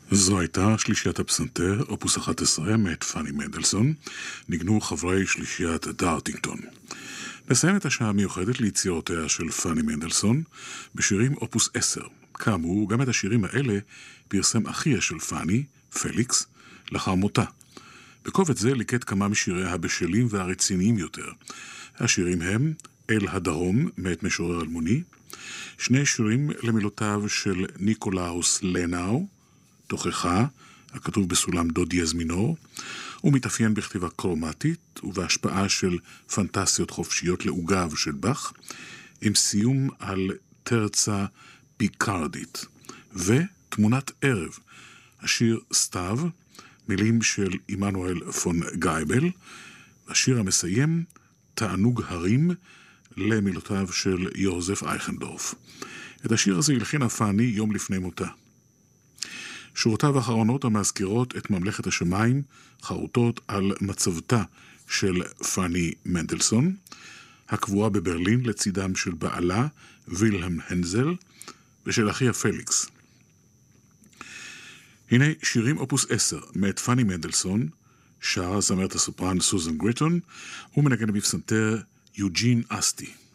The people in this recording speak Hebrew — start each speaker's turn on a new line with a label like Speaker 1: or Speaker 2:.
Speaker 1: זו הייתה שלישיית הפסנתר, אופוס 11 מאת פאני מנדלסון, ניגנו חברי שלישיית דארטינגטון. נסיים את השעה המיוחדת ליצירותיה של פאני מנדלסון בשירים אופוס 10. כאמור, גם את השירים האלה פרסם אחיה של פאני, פליקס, לאחר מותה. בקובץ זה ליקט כמה משיריה הבשלים והרציניים יותר. השירים הם אל הדרום מאת משורר אלמוני, שני שירים למילותיו של ניקולאוס לנאו, תוכחה, הכתוב בסולם דו דיאז מינור, הוא מתאפיין בכתיבה קרומטית ובהשפעה של פנטסיות חופשיות לעוגב של באך, עם סיום על תרצה פיקרדית, ותמונת ערב, השיר סתיו, מילים של עמנואל פון גייבל, השיר המסיים תענוג הרים, למילותיו של יוזף אייכנדורף. את השיר הזה הלחין פאני יום לפני מותה. שורותיו האחרונות המזכירות את ממלכת השמיים חרוטות על מצבתה של פאני מנדלסון, הקבועה בברלין לצידם של בעלה וילהם הנזל ושל אחיה פליקס. הנה שירים אופוס 10 מאת פאני מנדלסון, שרה זמרת הסופרן סוזן גריטון, ומנגן בפסנתר יוג'ין אסטי.